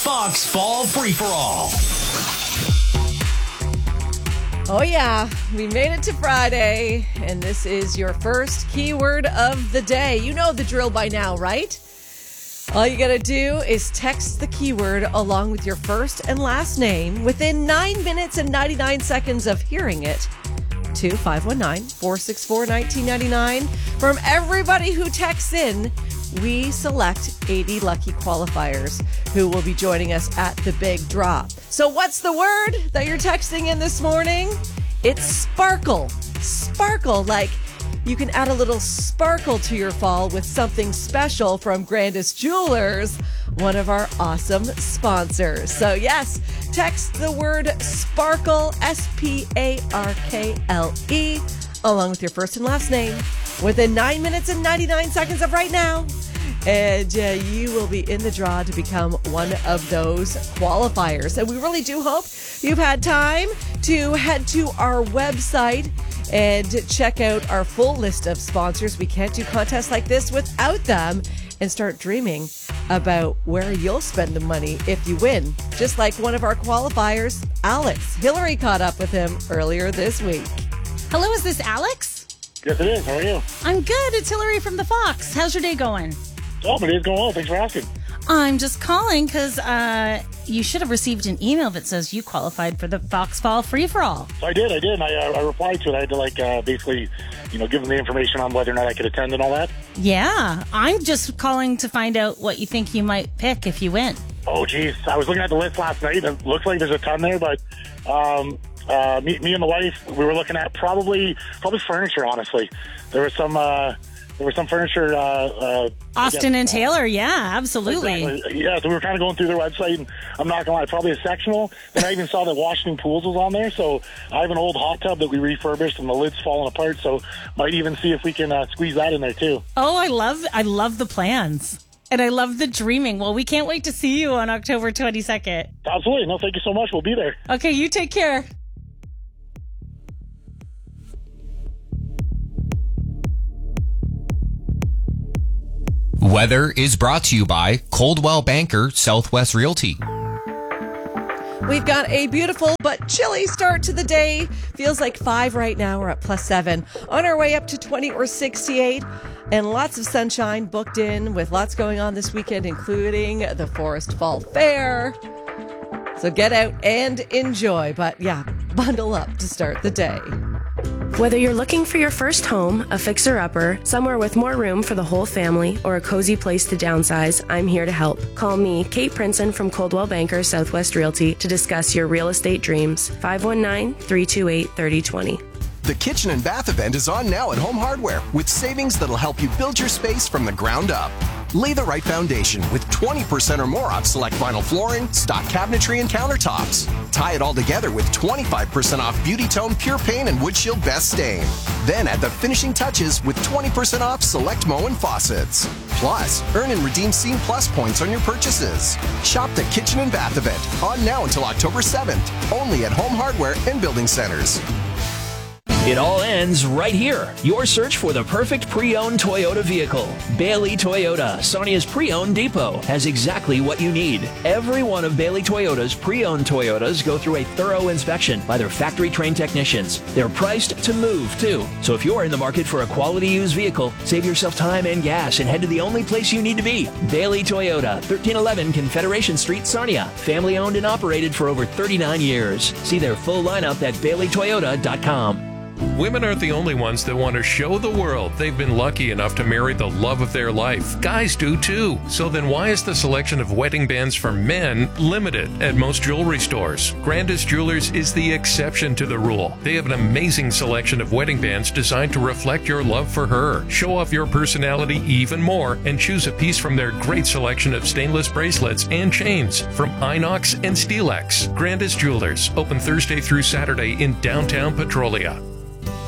Fox Fall Free-for-All. Oh yeah, we made it to Friday, and this is your first keyword of the day. You know the drill by now, right? All you gotta do is text the keyword along with your first and last name within 9 minutes and 99 seconds of hearing it to 519-464-1999. From everybody who texts in, we select 80 lucky qualifiers who will be joining us at the big draw. So what's the word that you're texting in this morning? It's sparkle. Sparkle, like you can add a little sparkle to your fall with something special from Grandis Jewelers, one of our awesome sponsors. So yes, text the word sparkle, S-P-A-R-K-L-E, along with your first and last name within 9 minutes and 99 seconds of right now. And you will be in the draw to become one of those qualifiers. And we really do hope you've had time to head to our website and check out our full list of sponsors. We can't do contests like this without them, and start dreaming about where you'll spend the money if you win. Just like one of our qualifiers, Alex. Hillary caught up with him earlier this week. Hello, is this Alex? Yes, it is. How are you? I'm good. It's Hillary from the Fox. How's your day going? Oh, my day's going well. Thanks for asking. I'm just calling because you should have received an email that says you qualified for the Fox Fall Free-for-All. So I did. And I replied to it. I had to, basically, give them the information on whether or not I could attend and all that. Yeah. I'm just calling to find out what you think you might pick if you win. Oh, geez. I was looking at the list last night. It looks like there's a ton there, but me and the wife, we were looking at probably furniture, honestly. There was some furniture. Austin and Taylor, yeah, absolutely. Exactly. Yeah, so we were kind of going through their website, and I'm not going to lie, probably a sectional. Then I even saw that Washington Pools was on there, so I have an old hot tub that we refurbished, and the lid's falling apart, so might even see if we can squeeze that in there, too. Oh, I love the plans. And I love the dreaming. Well, we can't wait to see you on October 22nd. Absolutely. No, thank you so much. We'll be there. Okay, you take care. Weather is brought to you by Coldwell Banker Southwest Realty. We've got a beautiful but chilly start to the day. Feels like 5 right now. We're at +7. On our way up to 20 or 68. And lots of sunshine booked in with lots going on this weekend, including the Forest Fall Fair. So get out and enjoy. But yeah, bundle up to start the day. Whether you're looking for your first home, a fixer-upper, somewhere with more room for the whole family, or a cozy place to downsize, I'm here to help. Call me, Kate Princeton from Coldwell Banker Southwest Realty, to discuss your real estate dreams. 519-328-3020. The Kitchen and Bath event is on now at Home Hardware with savings that'll help you build your space from the ground up. Lay the right foundation with 20% or more off select vinyl flooring, stock cabinetry, and countertops. Tie it all together with 25% off Beauty Tone Pure Paint and Wood Shield Best Stain. Then add the finishing touches with 20% off select Moen and faucets. Plus, earn and redeem Scene Plus points on your purchases. Shop the Kitchen and Bath event on now until October 7th, only at Home Hardware and Building Centers. It all ends right here. Your search for the perfect pre-owned Toyota vehicle. Bailey Toyota, Sonia's pre-owned depot, has exactly what you need. Every one of Bailey Toyota's pre-owned Toyotas go through a thorough inspection by their factory-trained technicians. They're priced to move, too. So if you're in the market for a quality used vehicle, save yourself time and gas and head to the only place you need to be. Bailey Toyota, 1311 Confederation Street, Sarnia. Family-owned and operated for over 39 years. See their full lineup at BaileyToyota.com. Women aren't the only ones that want to show the world they've been lucky enough to marry the love of their life. Guys do too. So then why is the selection of wedding bands for men limited at most jewelry stores? Grandis Jewelers is the exception to the rule. They have an amazing selection of wedding bands designed to reflect your love for her. Show off your personality even more and choose a piece from their great selection of stainless bracelets and chains from Inox and Stelex. Grandis Jewelers, open Thursday through Saturday in downtown Petrolia.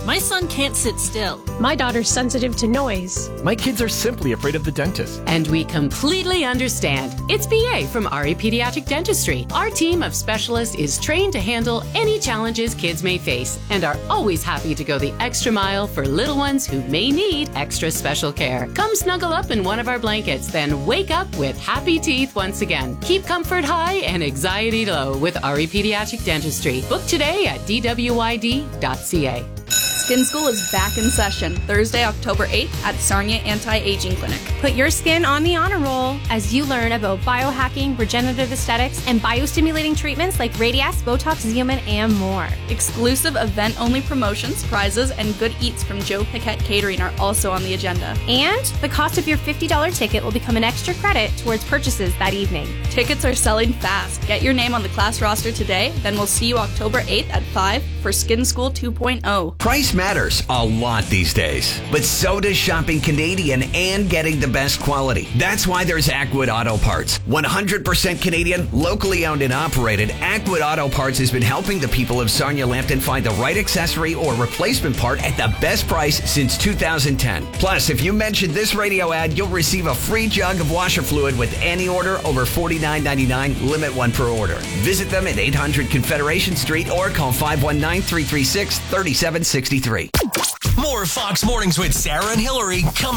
My son can't sit still. My daughter's sensitive to noise. My kids are simply afraid of the dentist. And we completely understand. It's BA from RE Pediatric Dentistry. Our team of specialists is trained to handle any challenges kids may face and are always happy to go the extra mile for little ones who may need extra special care. Come snuggle up in one of our blankets, then wake up with happy teeth once again. Keep comfort high and anxiety low with RE Pediatric Dentistry. Book today at dwyd.ca. Skin School is back in session Thursday, October 8th at Sarnia Anti-Aging Clinic. Put your skin on the honor roll as you learn about biohacking, regenerative aesthetics, and biostimulating treatments like Radias, Botox, Xeomin, and more. Exclusive event-only promotions, prizes, and good eats from Joe Piquette Catering are also on the agenda. And the cost of your $50 ticket will become an extra credit towards purchases that evening. Tickets are selling fast. Get your name on the class roster today, then we'll see you October 8th at 5 for Skin School 2.0. Price matters a lot these days, but so does shopping Canadian and getting the best quality. That's why there's Ackwood Auto Parts. 100% Canadian, locally owned and operated, Ackwood Auto Parts has been helping the people of Sarnia-Lambton find the right accessory or replacement part at the best price since 2010. Plus, if you mention this radio ad, you'll receive a free jug of washer fluid with any order over $49.99, limit one per order. Visit them at 800 Confederation Street or call 519-336-3763. More Fox Mornings with Sarah and Hillary coming